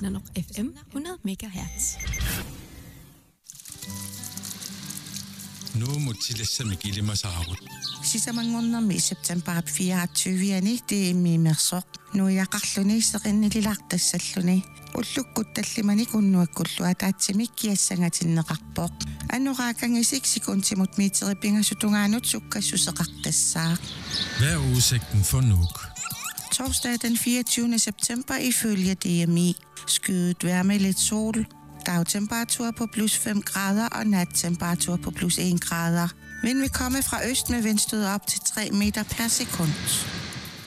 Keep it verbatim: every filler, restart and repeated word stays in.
Nanoq F M hundrede megahertz. Nu mutilassa kilimasaarut. Sisamangornermi september fireogtyve det er mimersoq nu yaqarluni seqinnililaqtassalluni уллуккут таллимани куннуаккуллу атаатсимик киассангатиннеқарпоқ анораакангисик секунтимут миитериппингасутунгаанут суккассусеқартассаа. Hvad er udsigten for Nuuk? Torsdag den fireogtyvende september ifølge D M I skyet vejr med lidt sol. Dagtemperatur på plus fem grader og nattemperatur på plus en grader. Vind vil komme fra øst med vindstød op til tre meter per sekund.